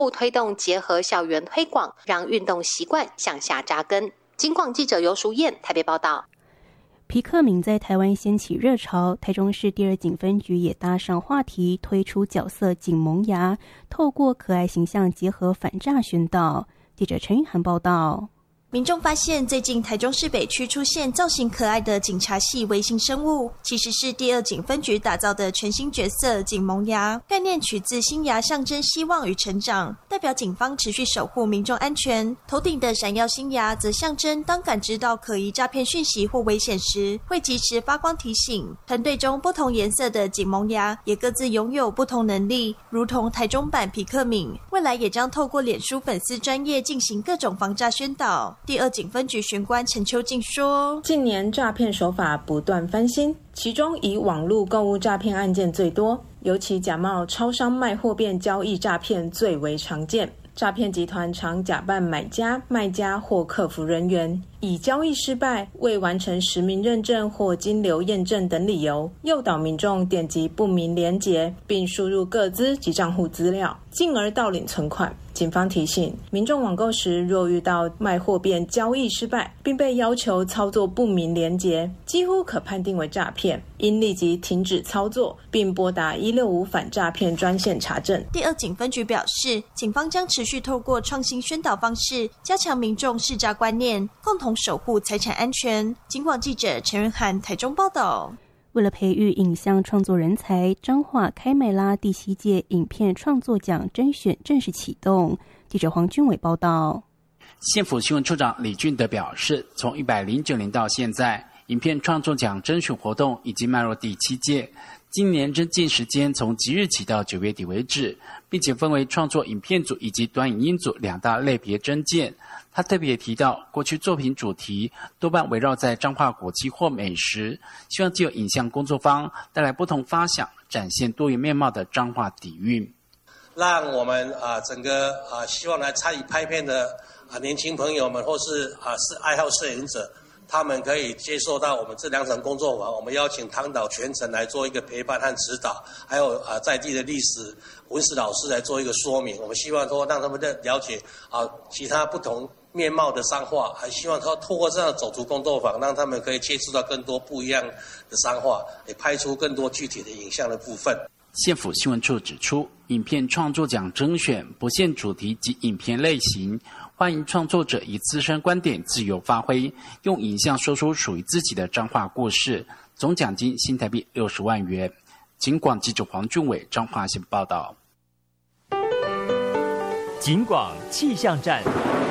推动结合校园推广，让运动习惯向下扎根。警广记者游淑燕台北报道。 皮克敏在台湾掀起热潮，台中市第二警分局也搭上话题，推出角色警萌芽，透过可爱形象结合反诈宣导。记者陈玉涵报道。 民众发现，最近台中市北区出现造型可爱的警察系微型生物，其实是第二警分局打造的全新角色警萌芽，概念取自新芽，象征希望与成长，代表警方持续守护民众安全。头顶的闪耀新芽则象征当感知到可疑诈骗讯息或危险时，会及时发光提醒。团队中不同颜色的警萌芽也各自拥有不同能力，如同台中版皮克敏，未来也将透过脸书粉丝专页进行各种防诈宣导。第二警分局巡官陈秋静说， 近年诈骗手法不断翻新，其中以网络购物诈骗案件最多，尤其假冒超商卖货变交易诈骗最为常见。诈骗集团常假扮买家、卖家或客服人员，以交易失败、未完成实名认证或金流验证等理由，诱导民众点击不明连结，并输入个资及账户资料，进而盗领存款。警方提醒，民众网购时若遇到卖货变交易失败，并被要求操作不明连结，几乎可判定为诈骗，应立即停止操作，并拨打165反诈骗专线查证。 第二警分局表示，警方将持续透过创新宣导方式，加强民众识诈观念，共同守护财产安全。警广记者陈仁涵台中报道。 为了培育影像创作人才，彰化开麦拉第7届影片创作奖甄选正式启动。记者黄君伟报道。 县府新闻处长李俊德表示，从109年到现在，影片创作奖甄选活动已经迈入第7届。今年征件时间从即日起到9月底为止，并且分为创作影片组以及短影音组2大类别征件。他特别提到，过去作品主题多半围绕在彰化古迹或美食，希望藉由影像工作坊带来不同发想，展现多元面貌的彰化底蕴， 让我们整个希望来参与拍片的年轻朋友们，或是是爱好摄影者，他们可以接受到我们这2场工作坊。我们邀请唐导全程来做一个陪伴和指导，还有在地的历史文史老师来做一个说明。我们希望说让他们了解其他不同面貌的商画，还希望他透过这样的走读工作坊，让他们可以接触到更多不一样的商画，也拍出更多具体的影像的部分。 县府新闻处指出，影片创作奖甄选不限主题及影片类型，欢迎创作者以自身观点自由发挥，用影像说出属于自己的彰化故事。总奖金新台币60万元。警广记者黄俊伟彰化县报道。 警广气象站。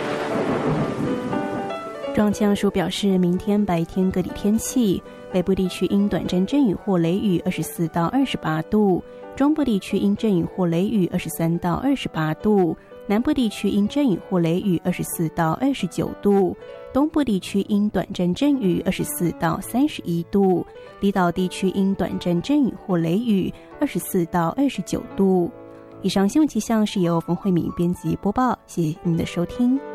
中央气象署表示，明天白天各地天气，北部地区因短暂阵雨或雷雨24到28度，中部地区因阵雨或雷雨23到28度，南部地区因阵雨或雷雨24到29度，东部地区因短暂阵雨24到31度，离岛地区因短暂阵雨或雷雨24到29度。以上新闻气象是由冯慧敏编辑播报，谢谢您的收听。